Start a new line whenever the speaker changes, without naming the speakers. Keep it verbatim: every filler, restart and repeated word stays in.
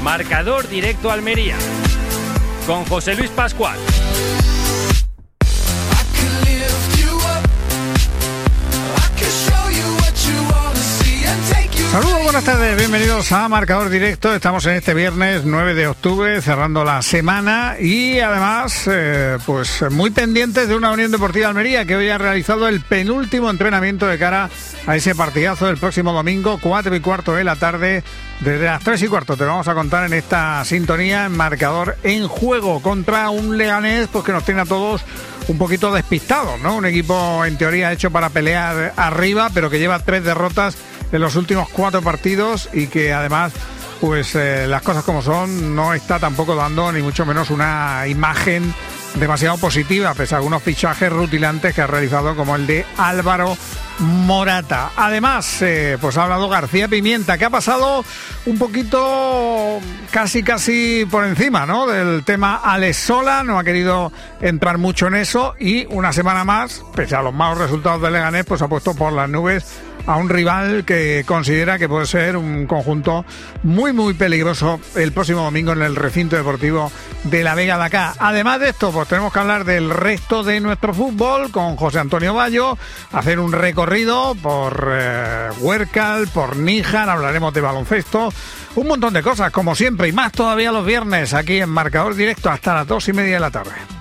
Marcador Directo Almería, con José Luis Pascual.
Saludos, buenas tardes, bienvenidos a Marcador Directo. Estamos en este viernes nueve de octubre, cerrando la semana y además eh, pues muy pendientes de una Unión Deportiva Almería que hoy ha realizado el penúltimo entrenamiento de cara a ese partidazo del próximo domingo, cuatro y cuarto de la tarde. Desde las tres y cuarto te lo vamos a contar en esta sintonía en Marcador en Juego, contra un Leganés pues que nos tiene a todos un poquito despistados, ¿no? Un equipo en teoría hecho para pelear arriba, pero que lleva tres derrotas en los últimos cuatro partidos y que además, pues eh, las cosas como son, no está tampoco dando ni mucho menos una imagen demasiado positiva, pese a algunos fichajes rutilantes que ha realizado, como el de Álvaro Morata. Además, eh, pues ha hablado García Pimienta, que ha pasado un poquito casi casi por encima, ¿no?, del tema Alex Sola, no ha querido entrar mucho en eso y una semana más, pese a los malos resultados de Leganés, pues ha puesto por las nubes a un rival que considera que puede ser un conjunto muy muy peligroso el próximo domingo en el recinto deportivo de la Vega de Acá. Además de esto, pues tenemos que hablar del resto de nuestro fútbol con José Antonio Bayo, hacer un recorrido por eh, Huércal, por Níjar, hablaremos de baloncesto, un montón de cosas como siempre y más todavía los viernes aquí en Marcador Directo hasta las dos y media de la tarde.